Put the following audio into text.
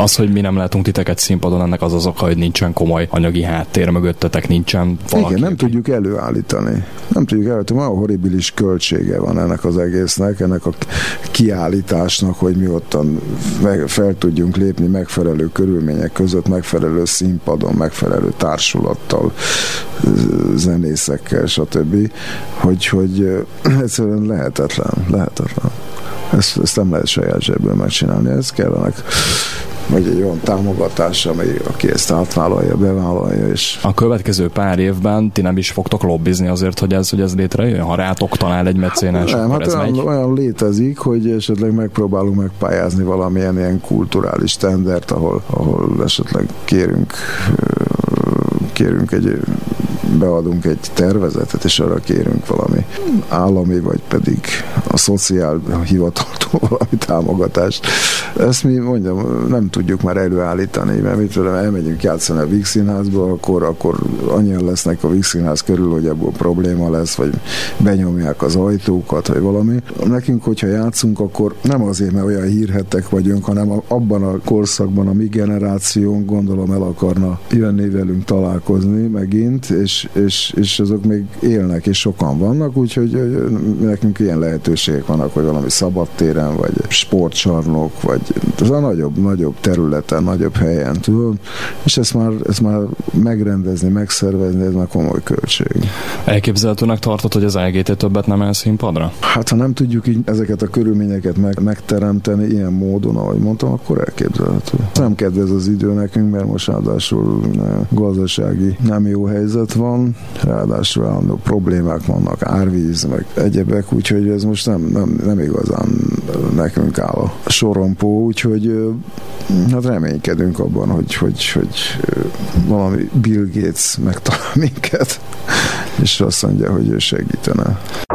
Az, hogy mi nem látunk titeket színpadon, ennek az oka, hogy nincsen komoly anyagi háttér mögöttetek, nincsen valaki. Igen, nem tudjuk előállítani. Olyan horribilis költsége van ennek az egésznek, ennek a kiállításnak, hogy mi ottan fel tudjunk lépni megfelelő körülmények között, megfelelő színpadon, megfelelő társulattal, zenészekkel, stb. Hogy egyszerűen lehetetlen. Ezt nem lehet saját zsebből megcsinálni, ez kellenek vagy egy olyan támogatás, aki ezt átvállalja, bevállalja. És a következő pár évben ti nem is fogtok lobbizni azért, hogy ez létrejön? Ha rátok talál egy mecénás, akkor ez megy? Olyan létezik, hogy esetleg megpróbálunk megpályázni valamilyen ilyen kulturális tendert, ahol esetleg beadunk egy tervezetet, és arra kérünk valami állami, vagy pedig a szociálhivataltól valami támogatást. Ezt mi nem tudjuk már előállítani, mert mit tudom, elmegyünk játszani a Víg Színházba, akkor annyian lesznek a Víg Színház körül, hogy ebből probléma lesz, vagy benyomják az ajtókat, vagy valami. Nekünk, hogyha játszunk, akkor nem azért, mert olyan hírhettek vagyunk, hanem abban a korszakban a mi generációnk gondolom el akarna jönni velünk találkozni megint, és azok még élnek, és sokan vannak, úgyhogy nekünk ilyen lehetőségek vannak, hogy valami szabadtéren, vagy sportcsarnok, vagy az a nagyobb területen, nagyobb helyen, tudod? És ezt már megrendezni, megszervezni, ez már komoly költség. Elképzelhetőnek tartod, hogy az EGT többet nem el színpadra? Hát, ha nem tudjuk így ezeket a körülményeket megteremteni ilyen módon, ahogy mondtam, akkor elképzelhető. Nem kedvez az idő nekünk, mert most ráadásul gazdasági nem jó helyzet van, ráadásul állandó problémák vannak, árvíz, meg egyebek, úgyhogy ez most nem igazán nekünk áll a sorompó, úgyhogy hát reménykedünk abban, hogy valami Bill Gates megtalál minket, és azt mondja, hogy ő segítene.